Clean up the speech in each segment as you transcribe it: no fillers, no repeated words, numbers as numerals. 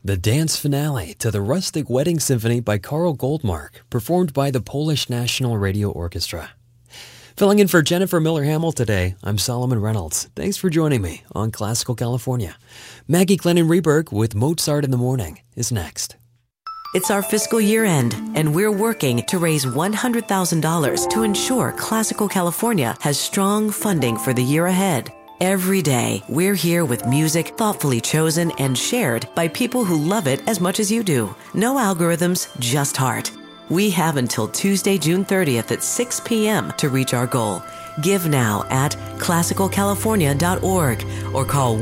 The dance finale to the Rustic Wedding Symphony by Karl Goldmark, performed by the Polish National Radio Orchestra. Filling in for Jennifer Miller-Hamill today, I'm Solomon Reynolds. Thanks for joining me on Classical California. Maggie Glennon-Reberg with Mozart in the Morning is next. It's our fiscal year end, and we're working to raise $100,000 to ensure Classical California has strong funding for the year ahead. Every day, we're here with music thoughtfully chosen and shared by people who love it as much as you do. No algorithms, just heart. We have until Tuesday, June 30th at 6 p.m. to reach our goal. Give now at classicalcalifornia.org or call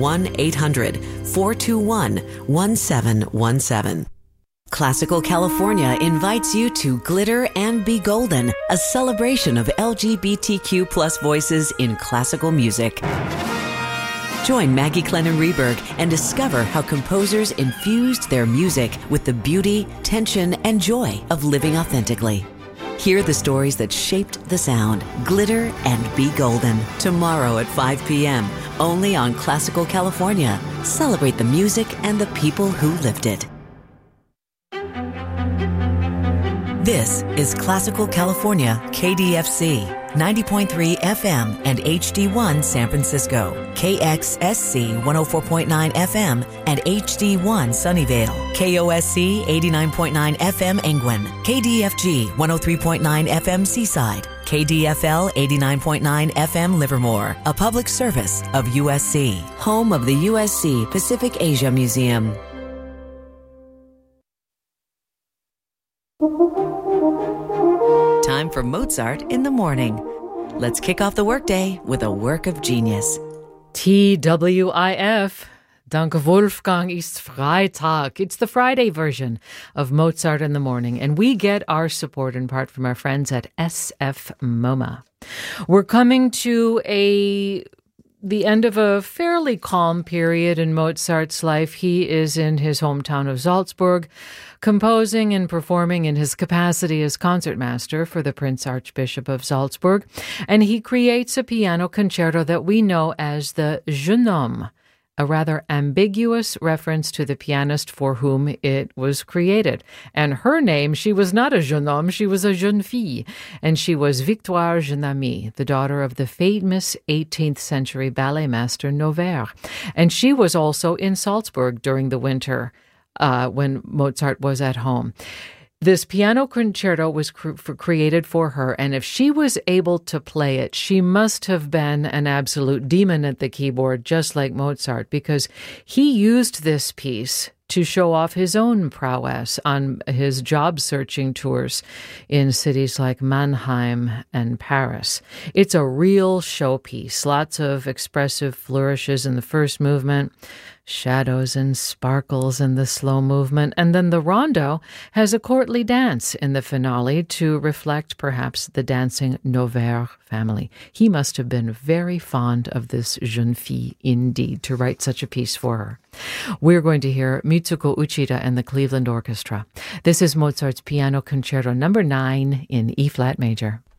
1-800-421-1717. Classical California invites you to Glitter and Be Golden, a celebration of LGBTQ plus voices in classical music. Join Maggie Glennon-Reberg and discover how composers infused their music with the beauty, tension, and joy of living authentically. Hear the stories that shaped the sound. Glitter and Be Golden. Tomorrow at 5 p.m. only on Classical California. Celebrate the music and the people who lived it. This is Classical California, KDFC, 90.3 FM and HD1 San Francisco, KXSC 104.9 FM and HD1 Sunnyvale, KOSC 89.9 FM Engwin, KDFG 103.9 FM Seaside, KDFL 89.9 FM Livermore, a public service of USC, home of the USC Pacific Asia Museum. Time for Mozart in the Morning. Let's kick off the workday with a work of genius. TWIF. Danke Wolfgang ist Freitag. It's the Friday version of Mozart in the Morning, and we get our support in part from our friends at SF MoMA. We're coming to the end of a fairly calm period in Mozart's life. He is in his hometown of Salzburg, composing and performing in his capacity as concertmaster for the Prince Archbishop of Salzburg, and he creates a piano concerto that we know as the Jeune Homme, a rather ambiguous reference to the pianist for whom it was created. And her name, she was not a jeune homme, she was a jeune fille, and she was Victoire Jeannamy, the daughter of the famous 18th century ballet master Noverre. And she was also in Salzburg during the winter when Mozart was at home. This piano concerto was created for her, and if she was able to play it, she must have been an absolute demon at the keyboard, just like Mozart, because he used this piece to show off his own prowess on his job-searching tours in cities like Mannheim and Paris. It's a real showpiece, lots of expressive flourishes in the first movement, shadows and sparkles in the slow movement, and then the rondo has a courtly dance in the finale to reflect perhaps the dancing Noverre family. He must have been very fond of this jeune fille indeed to write such a piece for her. We're going to hear Mitsuko Uchida and the Cleveland Orchestra. This is Mozart's Piano Concerto No. 9 in E-flat major.